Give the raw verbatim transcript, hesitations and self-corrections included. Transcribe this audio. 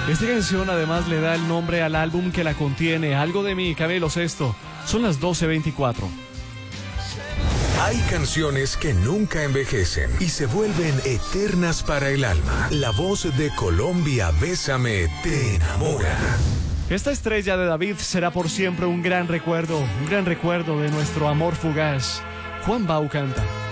Esta canción además le da el nombre al álbum que la contiene, Algo de mí, Camilo Sesto. Son las doce veinticuatro. Hay canciones que nunca envejecen y se vuelven eternas para el alma. La voz de Colombia, Bésame, te enamora. Esta estrella de David será por siempre un gran recuerdo, un gran recuerdo de nuestro amor fugaz. Juan Bau canta.